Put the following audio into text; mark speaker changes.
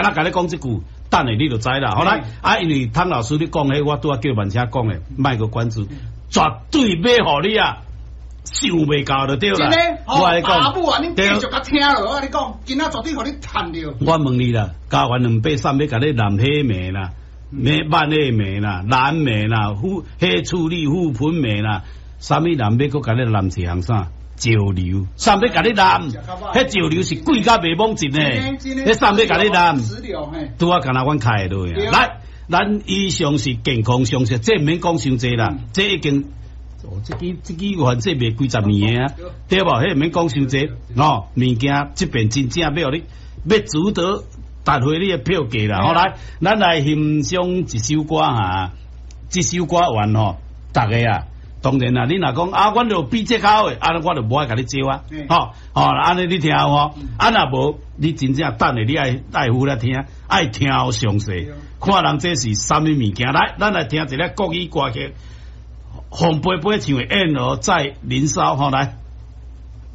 Speaker 1: 啦，甲你讲这句，等下你就知啦。好来，因为汤老师你讲迄，我拄仔叫万车讲诶，卖个关子，绝对买互你啊！想袂到就对啦。我来讲，
Speaker 2: 爸母啊，恁继续甲听咯。我你讲，今仔绝对互你赚着。
Speaker 1: 我问你啦，加完283要甲你染黑眉啦，万黑眉啦，蓝眉啦，黑处理护盆眉啦，啥物染要搁甲你染一项啥？石榴，啥要甲你染？迄石榴是贵甲袂罔尽诶，迄啥要甲你染？拄啊，敢若阮开落呀。来，咱以上是健康常识，这毋免讲伤济啦，这已经。这支原这卖几十年的啊，对无？迄免讲伤济哦，物件这边真正要你要值得达回你的票价啦。好来，咱来欣赏一首歌哈，这首歌完吼，大家啊，当然啦，你若讲啊，阮就比这口的，我就无爱甲你招啊，安尼你听吼，若无你真正等下你爱护来听，爱听详细，看人这是啥物物件。来，咱来听一个国语歌曲。红杯杯唱的燕儿在林梢，好来。